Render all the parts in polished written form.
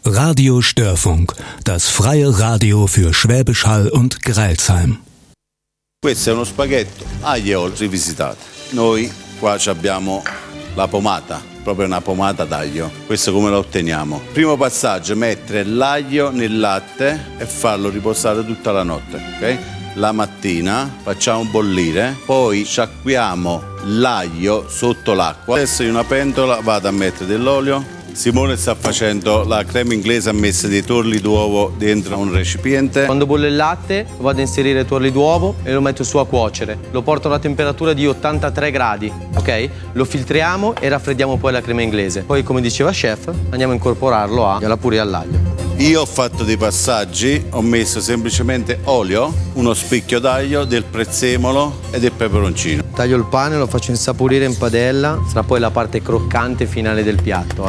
Radio Störfunk, das freie Radio für Schwäbisch Hall und Greilsheim. Questo è uno spaghetto aglio e olio rivisitato. Noi qua abbiamo la pomata, proprio una pomata d'aglio. Questo come lo otteniamo? Primo passaggio, mettere l'aglio nel latte e farlo riposare tutta la notte, ok? La mattina facciamo bollire, poi sciacquiamo l'aglio sotto l'acqua. Adesso in una pentola vado a mettere dell'olio. Simone sta facendo la crema inglese, ha messo dei tuorli d'uovo dentro un recipiente. Quando bolle il latte vado a inserire i tuorli d'uovo e lo metto su a cuocere. Lo porto a una temperatura di 83 gradi, ok? Lo filtriamo e raffreddiamo poi la crema inglese. Poi, come diceva chef, andiamo a incorporarlo alla puria all'aglio. Io ho fatto dei passaggi, ho messo semplicemente olio, uno spicchio d'aglio, del prezzemolo e del peperoncino. Taglio il pane, lo faccio insaporire in padella, sarà poi la parte croccante finale del piatto.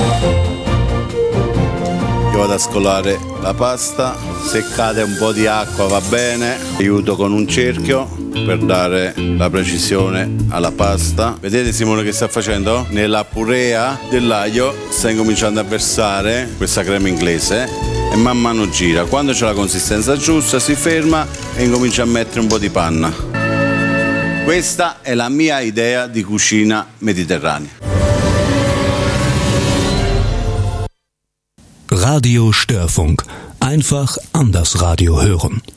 Io vado a scolare la pasta, se cade un po' di acqua va bene, aiuto con un cerchio per dare la precisione alla pasta. Vedete Simone che sta facendo? Nella purea dell'aglio sta incominciando a versare questa crema inglese e man mano gira. Quando c'è la consistenza giusta si ferma e incomincia a mettere un po' di panna. Questa è la mia idea di cucina mediterranea. Radio Störfunk. Einfach anders Radio hören.